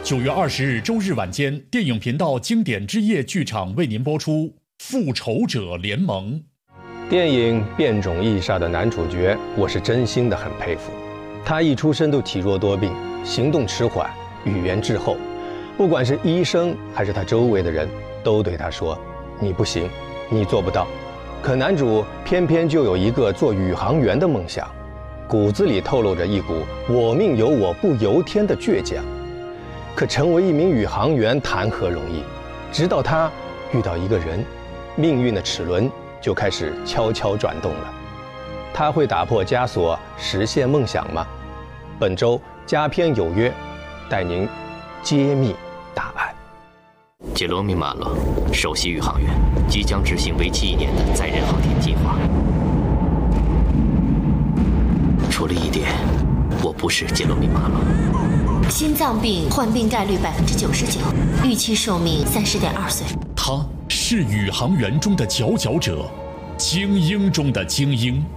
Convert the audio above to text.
9月20日周日晚间，电影频道经典之夜剧场为您播出《复仇者联盟》。 电影变种异煞的男主角，我是真心的很佩服。他一出生都体弱多病，行动迟缓，语言滞后。不管是医生还是他周围的人，都对他说：“你不行，你做不到。”可男主偏偏就有一个做宇航员的梦想，骨子里透露着一股“我命由我不由天”的倔强。可成为一名宇航员谈何容易？直到他遇到一个人，命运的齿轮就开始悄悄转动了。他会打破枷锁，实现梦想吗？本周佳片有约，带您揭秘答案。 杰罗米·马洛，首席宇航员，即将执行为期1年的载人航天计划。除了一点，我不是杰罗米·马洛。 心脏病患病概率99%，预期寿命30.2岁。 他是宇航员中的佼佼者，精英中的精英。